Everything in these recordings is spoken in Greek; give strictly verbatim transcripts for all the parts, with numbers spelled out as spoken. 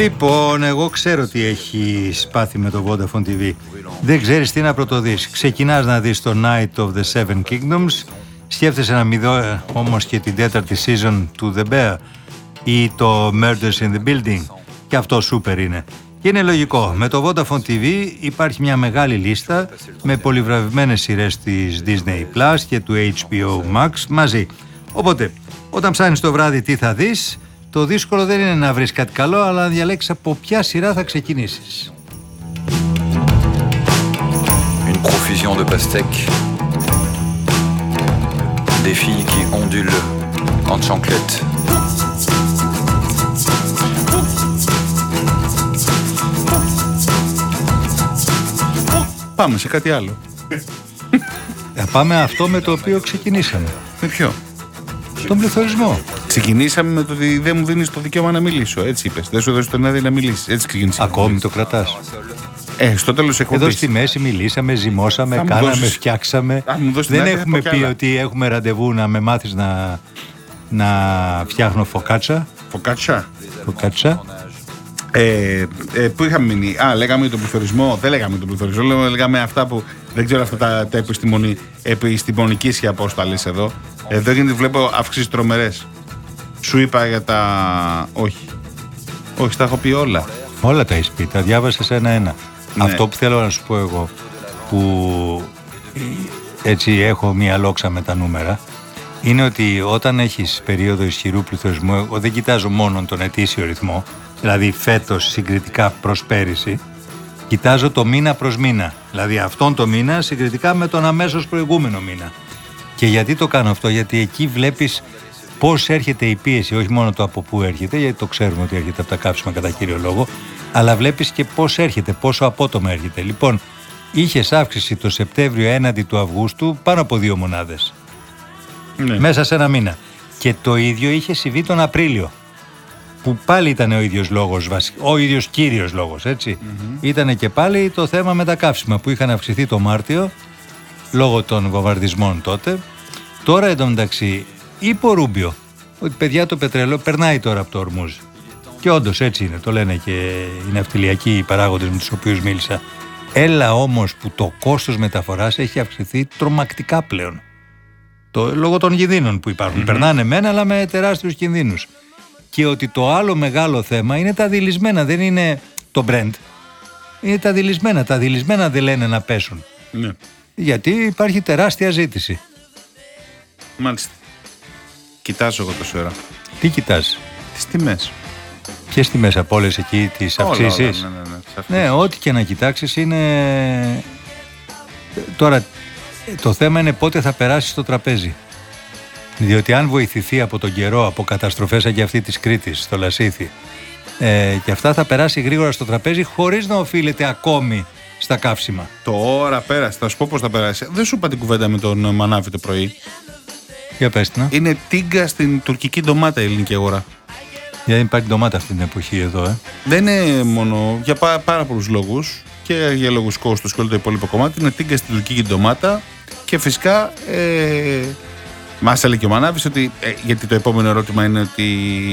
Λοιπόν, εγώ ξέρω τι έχει πάθει με το Vodafone τι βι. Δεν ξέρεις τι να πρωτοδείς. Ξεκινάς να δεις το Night of the Seven Kingdoms, σκέφτεσαι να μην δω όμως και την τέταρτη season του The Bear ή το Murders in the Building, και αυτό σούπερ είναι. Και είναι λογικό. Με το Vodafone τι βι υπάρχει μια μεγάλη λίστα με πολυβραβευμένες σειρές της Disney Plus και του έιτς μπι ο Max μαζί. Οπότε, όταν ψάχνεις το βράδυ τι θα δεις, το δύσκολο δεν είναι να βρεις κάτι καλό, αλλά να διαλέξεις από ποια σειρά θα ξεκινήσεις. Une profusion de pastèques, des filles qui ondulent en chanclette. Πάμε σε κάτι άλλο. Θα πάμε αυτό με το οποίο ξεκινήσαμε. Με ποιο? Τον πληθωρισμό. Ξεκινήσαμε με το ότι δεν μου δίνεις το δικαίωμα να μιλήσω. Έτσι είπες. Δεν σου έδωσε τον άδειο να μιλήσεις. Έτσι ξεκινήσαμε. Ακόμη το κρατάς. Ε, στο τέλος εκπομπής. Εδώ στη μέση μιλήσαμε, ζυμώσαμε, Θα μου κάναμε, δώσεις... φτιάξαμε. Δεν έχουμε πει ότι έχουμε ραντεβού να με μάθεις να, να φτιάχνω φοκάτσα. Φοκάτσα. Φοκάτσα. Ε, ε, πού είχαμε μείνει? Α, λέγαμε για τον πληθωρισμό. Δεν λέγαμε τον πληθωρισμό. Λέγαμε αυτά που δεν ξέρω, αυτά τα, τα επιστημονι, επιστημονική ισχύα, πώς τα λες εδώ. Εδώ γίνεται, βλέπω αυξήσεις τρομερές. Σου είπα για τα. Όχι. Όχι, τα έχω πει όλα. Όλα τα έχεις πει, τα διάβασες ένα-ένα. Ναι. Αυτό που θέλω να σου πω εγώ, που έτσι έχω μία λόξα με τα νούμερα, είναι ότι όταν έχεις περίοδο ισχυρού πληθωρισμού, εγώ δεν κοιτάζω μόνο τον ετήσιο ρυθμό, δηλαδή φέτος συγκριτικά προς πέρυσι, κοιτάζω το μήνα προς μήνα. Δηλαδή αυτόν το μήνα συγκριτικά με τον αμέσως προηγούμενο μήνα. Και γιατί το κάνω αυτό? Γιατί εκεί βλέπεις πώς έρχεται η πίεση, όχι μόνο το από πού έρχεται, γιατί το ξέρουμε ότι έρχεται από τα καύσιμα κατά κύριο λόγο, αλλά βλέπεις και πώς έρχεται, πόσο απότομα έρχεται. Λοιπόν, είχες αύξηση το Σεπτέμβριο έναντι του Αυγούστου πάνω από δύο μονάδες. Ναι. Μέσα σε ένα μήνα. Και το ίδιο είχε συμβεί τον Απρίλιο, που πάλι ήταν ο ίδιος λόγος, ο ίδιος κύριος λόγος, έτσι. Mm-hmm. Ήτανε και πάλι το θέμα με τα καύσιμα που είχαν αυξηθεί το Μάρτιο, λόγω των βομβαρδισμών τότε. Τώρα εντωμεταξύ είπε ο Ρούμπιο ότι παιδιά το πετρέλαιο περνάει τώρα από το Ορμούζ. Και όντως έτσι είναι, το λένε και οι ναυτιλιακοί παράγοντες με τους οποίους μίλησα. Έλα όμως που το κόστος μεταφοράς έχει αυξηθεί τρομακτικά πλέον. Το, λόγω των κινδύνων που υπάρχουν. Mm-hmm. Περνάνε μένα, αλλά με τεράστιους κινδύνους. Και ότι το άλλο μεγάλο θέμα είναι τα δειλισμένα, δεν είναι το Brent. Είναι τα δειλισμένα. Τα δειλισμένα δεν λένε να πέσουν. Ναι. Γιατί υπάρχει τεράστια ζήτηση. Μάλιστα. Κοιτάζω εγώ τόση ώρα. Τι κοιτάς? Τις τιμές. Ποιες τιμές από όλες εκεί τις αυξήσεις? Ναι, ναι, ναι, ναι, ό,τι και να κοιτάξεις είναι... Τώρα, το θέμα είναι πότε θα περάσει στο τραπέζι. Διότι αν βοηθηθεί από τον καιρό, από καταστροφές σαν και αυτή της Κρήτης, στο Λασίθι, ε, και αυτά θα περάσει γρήγορα στο τραπέζι χωρίς να οφείλεται ακόμη στα καύσιμα. Τώρα πέρασε, θα σου πω πώς θα περάσει. Δεν σου είπα την κουβέντα με τον Μανάβη το πρωί? Για πες την. Είναι τίγκα στην τουρκική ντομάτα η ελληνική αγορά. Γιατί δεν υπάρχει ντομάτα αυτή την εποχή εδώ, ε. Δεν είναι μόνο για πά, πάρα πολλούς λόγους, και για λόγους κόστους και όλο το υπόλοιπο κομμάτι. Είναι τίγκα στην τουρκική ντομάτα και φυσικά ε, μας έλεγε και ο Μανάβης ότι, ε, γιατί το επόμενο ερώτημα είναι ότι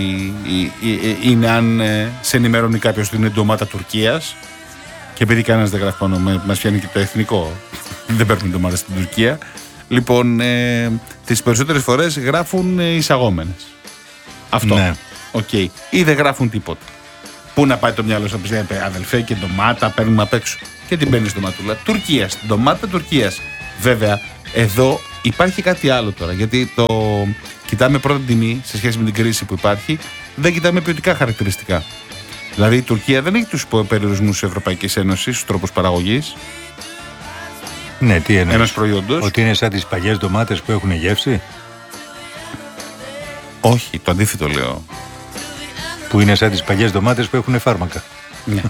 ε, ε, ε, είναι αν ε, σε ενημερώνει κάποιος ότι είναι ντομάτα Τουρκίας, και επειδή κανένας δεν γράφει πάνω, μας πιάνει και το εθνικό, δεν παίρνουν ντομάτα στην Τουρκία. Λοιπόν, ε, τις περισσότερες φορές γράφουν εισαγόμενες. Αυτό. Ναι. Οκ. Okay. Ή δεν γράφουν τίποτα. Πού να πάει το μυαλό σου, αδελφέ, και ντομάτα παίρνουμε απ' έξω. Και την παίρνει ντοματούλα Τουρκίας. Ντομάτα Τουρκίας. Βέβαια, εδώ υπάρχει κάτι άλλο τώρα. Γιατί το κοιτάμε πρώτα τιμή σε σχέση με την κρίση που υπάρχει, δεν κοιτάμε ποιοτικά χαρακτηριστικά. Δηλαδή η Τουρκία δεν έχει τους περιορισμούς της Ευρωπαϊκής Ένωσης στους τρόπους παραγωγής. Ναι, τι εννοείς? Ένας προϊόντος. Ότι είναι σαν τις παλιές ντομάτες που έχουν γεύση? Όχι, το αντίθετο λέω. Που είναι σαν τις παλιές ντομάτες που έχουν φάρμακα. Ναι.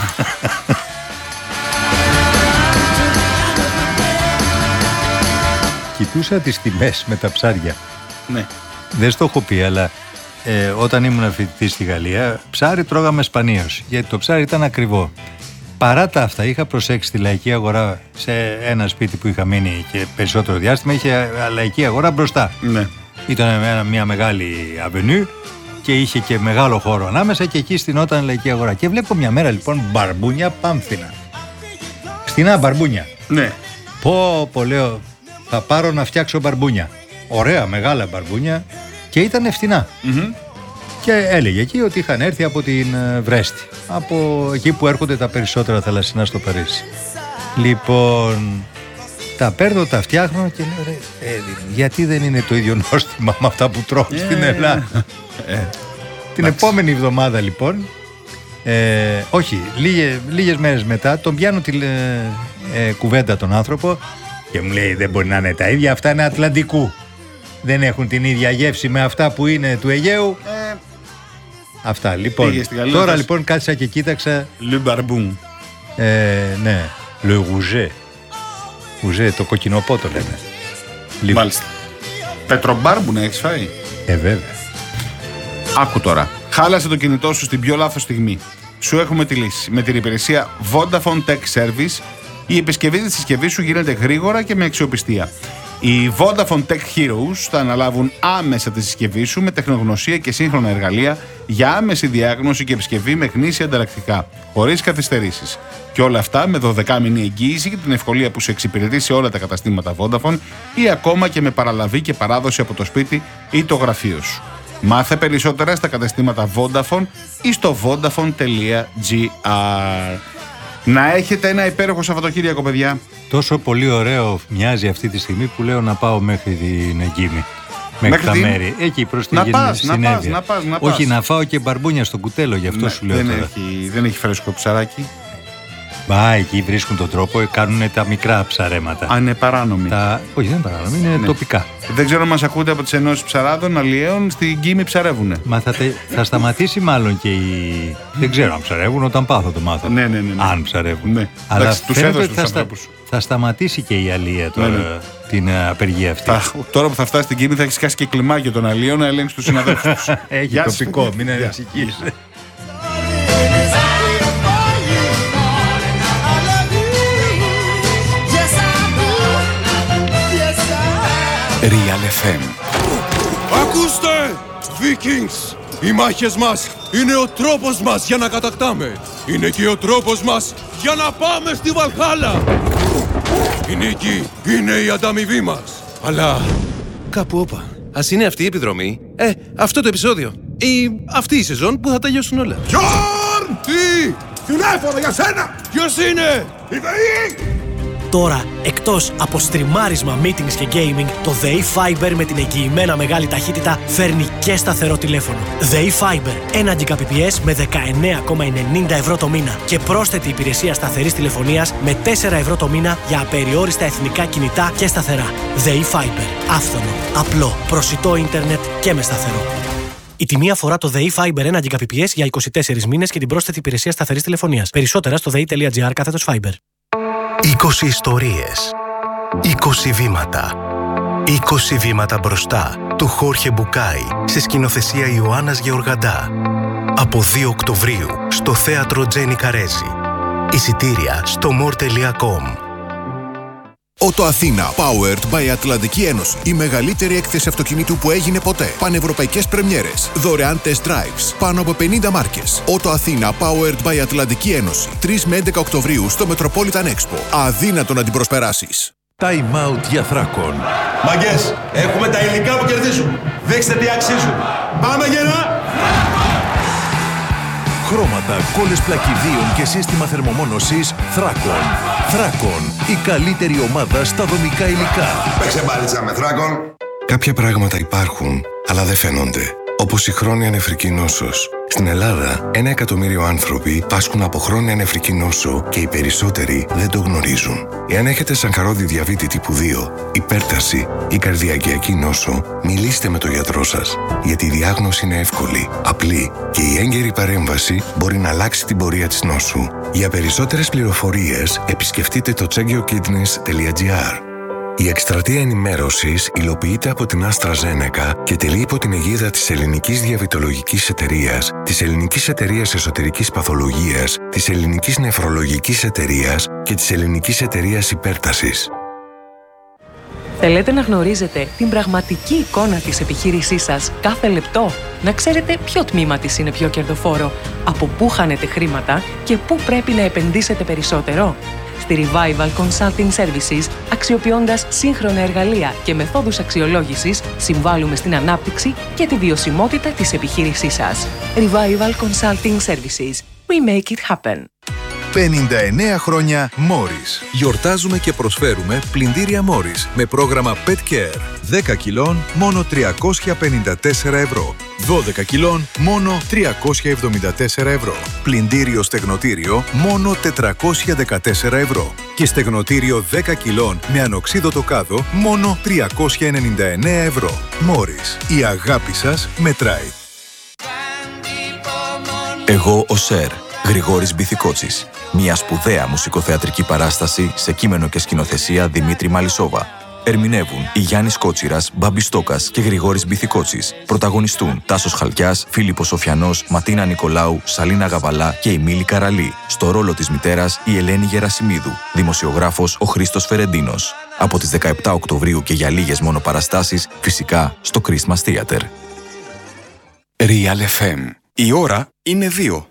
Κοιτούσα τις τιμές με τα ψάρια. Ναι. Δεν στο έχω πει, αλλά ε, όταν ήμουν φοιτητής στη Γαλλία, ψάρι τρώγαμε σπανίως, γιατί το ψάρι ήταν ακριβό. Παρά τα αυτά, είχα προσέξει στη λαϊκή αγορά, σε ένα σπίτι που είχα μείνει και περισσότερο διάστημα, είχε λαϊκή αγορά μπροστά. Ναι. Ήταν μια μεγάλη αβενού και είχε και μεγάλο χώρο ανάμεσα και εκεί στηνόταν λαϊκή αγορά. Και βλέπω μια μέρα λοιπόν μπαρμπούνια πάμφθηνα. Φθηνά μπαρμπούνια. Ναι. Πω, πω, λέω, θα πάρω να φτιάξω μπαρμπούνια. Ωραία, μεγάλα μπαρμπούνια και ήταν φθηνά. Mm-hmm. Και έλεγε εκεί ότι είχαν έρθει από την Βρέστη. Από εκεί που έρχονται τα περισσότερα θαλασσινά στο Παρίσι. Λοιπόν, τα παίρνω, τα φτιάχνω και λέω, ρε, ε, γιατί δεν είναι το ίδιο νόστιμα με αυτά που τρώω yeah. στην Ελλάδα. Ε, την επόμενη εβδομάδα λοιπόν, ε, όχι, λίγε, λίγες μέρες μετά, τον πιάνω τη ε, ε, κουβέντα τον άνθρωπο και μου λέει, δεν μπορεί να είναι τα ίδια, αυτά είναι Ατλαντικού. Δεν έχουν την ίδια γεύση με αυτά που είναι του Αιγαίου. Ε, αυτά, λοιπόν. Τώρα λοιπόν κάτσα και κοίταξα. Le Barbun. Ε, ναι, Le Rouget. Rouget, το κοκκινοπό το λένε. Μάλιστα. Πετρομπάρμπουν έχεις φάει? Ε, βέβαια. Άκου τώρα. Χάλασε το κινητό σου στην πιο λάθος στιγμή. Σου έχουμε τη λύση. Με την υπηρεσία Vodafone Tech Service, η επισκευή της συσκευής σου γίνεται γρήγορα και με αξιοπιστία. Οι Vodafone Tech Heroes θα αναλάβουν άμεσα τη συσκευή σου με τεχνογνωσία και σύγχρονα εργαλεία για άμεση διάγνωση και επισκευή με γνήσια ανταλλακτικά, χωρίς καθυστερήσεις. Και όλα αυτά με δωδεκάμηνη εγγύηση και την ευκολία που σε εξυπηρετεί σε όλα τα καταστήματα Vodafone ή ακόμα και με παραλαβή και παράδοση από το σπίτι ή το γραφείο σου. Μάθε περισσότερα στα καταστήματα Vodafone ή στο vodafone τελεία gr. Να έχετε ένα υπέροχο Σαββατοκύριακο, παιδιά. Τόσο πολύ ωραίο μοιάζει αυτή τη στιγμή που λέω να πάω μέχρι την Εγκύμη. Μέχρι, μέχρι τα την... μέρη. Εκεί προς την Συνέβεια. Να πας, να πας. Όχι, να φάω και μπαρμπούνια στο κουτέλο, γι' αυτό ναι, σου λέω δεν τώρα. Έχει, δεν έχει φρέσκο ψαράκι. Μπα, εκεί βρίσκουν τον τρόπο, κάνουν τα μικρά ψαρέματα. Αν είναι παράνομοι. Τα... Όχι, δεν είναι παράνομοι, είναι ναι. τοπικά. Δεν ξέρω αν μας ακούτε από τις ενώσεις ψαράδων, αλλιέων, στην Κίμη ψαρεύουνε. Μα θα, τε... θα σταματήσει μάλλον και οι... δεν ξέρω αν ψαρεύουν, όταν πάθω το μάθω. Ναι, ναι, ναι, ναι. Αν ψαρεύουν. Ναι. Αλλά εντάξει, τους έδωσε τους θα, ανθρώπους. Στα... θα σταματήσει και η αλλία τώρα, ναι, ναι. την απεργία αυτή. Θα... Τώρα που θα φτάσει στην Κίμη θα έχει σκάσει και κλιμάκιο των αλλιών να ελέγξει τους συναδέλφους τους. Έχει τοπικό, μην ανησυχείς. Real εφ εμ. Ακούστε! Vikings! Οι μάχες μας είναι ο τρόπος μας για να κατακτάμε. Είναι και ο τρόπος μας για να πάμε στη Βαλχάλα. Η νίκη είναι η ανταμοιβή μας. Αλλά κάπου όπα. Ας είναι αυτή η επιδρομή, ε, αυτό το επεισόδιο ή αυτή η σεζόν που θα τελειώσουν όλα. Γιόρν! Τι! Τηλέφωνο για σένα! Ποιος είναι? Η ΔΕΗ! Τώρα, εκτός από στριμάρισμα, meetings και gaming, το ΔΕΗ Fiber με την εγγυημένα μεγάλη ταχύτητα φέρνει και σταθερό τηλέφωνο. ΔΕΗ Fiber, ένα Gbps με δεκαεννέα κόμμα ενενήντα ευρώ το μήνα και πρόσθετη υπηρεσία σταθερής τηλεφωνίας με τέσσερα ευρώ το μήνα για απεριόριστα εθνικά κινητά και σταθερά. ΔΕΗ Fiber, άφθονο, απλό, προσιτό ίντερνετ και με σταθερό. Η τιμή αφορά το ΔΕΗ Fiber ένα Gbps για είκοσι τέσσερις μήνες και την πρόσθετη υπηρεσία σταθερής τηλεφωνίας. Περισσότερα στο δei.gr κάθετος Fiber. είκοσι ιστορίες, είκοσι βήματα. είκοσι βήματα μπροστά του Χόρχε Μπουκάη σε σκηνοθεσία Ιωάννας Γεωργαντά. Από δύο Οκτωβρίου στο θέατρο Τζένι Καρέζη. Εισιτήρια στο more τελεία com. Ότο Αθήνα, powered by Ατλαντική Ένωση. Η μεγαλύτερη έκθεση αυτοκινήτου που έγινε ποτέ. Πανευρωπαϊκές πρεμιέρες. Δωρεάν test drives. Πάνω από πενήντα μάρκες. Ότο Αθήνα, powered by Ατλαντική Ένωση. τρεις με έντεκα Οκτωβρίου στο Metropolitan Expo. Αδύνατο να την προσπεράσεις. Time out για Θράκον. Μαγκές, έχουμε τα υλικά που κερδίζουν. Δείξτε τι αξίζουν. Πάμε γερά! Χρώματα, κόλλες πλακιδίων και σύστημα θερμομόνωσης Θράκον. Θράκον, η καλύτερη ομάδα στα δομικά υλικά. Παίξε μπάλιτσα με Θράκον. Κάποια πράγματα υπάρχουν, αλλά δεν φαίνονται. Όπως η χρόνια νεφρική νόσος. Στην Ελλάδα, ένα εκατομμύριο άνθρωποι πάσχουν από χρόνια νεφρική νόσο και οι περισσότεροι δεν το γνωρίζουν. Εάν έχετε σαγχαρώδη διαβήτη τύπου δύο, υπέρταση ή καρδιακιακή νόσο, μιλήστε με τον γιατρό σας. Γιατί η διάγνωση είναι εύκολη, απλή και η έγκαιρη παρέμβαση μπορεί να αλλάξει την πορεία της νόσου. Για περισσότερες πληροφορίες, επισκεφτείτε το checkyourkidneys τελεία gr. Η εκστρατεία ενημέρωσης υλοποιείται από την AstraZeneca και τελεί υπό την αιγίδα της Ελληνικής Διαβητολογικής Εταιρείας, της Ελληνικής Εταιρείας Εσωτερικής Παθολογίας, της Ελληνικής Νεφρολογικής Εταιρείας και της Ελληνικής Εταιρείας Υπέρτασης. Θέλετε να γνωρίζετε την πραγματική εικόνα της επιχείρησής σας κάθε λεπτό, να ξέρετε ποιο τμήμα της είναι πιο κερδοφόρο, από πού χάνετε χρήματα και πού πρέπει να επενδύσετε περισσότερο. Στη Revival Consulting Services, αξιοποιώντας σύγχρονα εργαλεία και μεθόδους αξιολόγησης, συμβάλλουμε στην ανάπτυξη και τη βιωσιμότητα της επιχείρησής σας. Revival Consulting Services. We make it happen. πενήντα εννέα χρόνια Morris. Γιορτάζουμε και προσφέρουμε πλυντήρια Morris με πρόγραμμα Pet Care. δέκα κιλών μόνο τριακόσια πενήντα τέσσερα ευρώ. δώδεκα κιλών μόνο τριακόσια εβδομήντα τέσσερα ευρώ. Πλυντήριο στεγνοτήριο μόνο τετρακόσια δεκατέσσερα ευρώ. Και στεγνοτήριο δέκα κιλών με ανοξίδωτο κάδο μόνο τριακόσια ενενήντα εννέα ευρώ. Morris. Η αγάπη σας μετράει. Εγώ ο Σερ, Γρηγόρης Μπιθικότσης. Μια σπουδαία μουσικοθεατρική παράσταση σε κείμενο και σκηνοθεσία Δημήτρη Μαλισσόβα. Ερμηνεύουν η Γιάννης Κότσιρας, Μπάμπης Στόκας και Γρηγόρης Μπιθικότσης. Πρωταγωνιστούν Τάσος Χαλκιάς, Φίλιππος Σοφιανός, Ματίνα Νικολάου, Σαλίνα Γαβαλά και η Μίλη Καραλή. Στο ρόλο της μητέρας η Ελένη Γερασιμίδου. Δημοσιογράφος ο Χρήστος Φερεντίνος. Από τις δεκαεπτά Οκτωβρίου και για λίγες μόνο παραστάσεις, φυσικά στο Christmas Theater. Real εφ εμ. Η ώρα είναι δύο.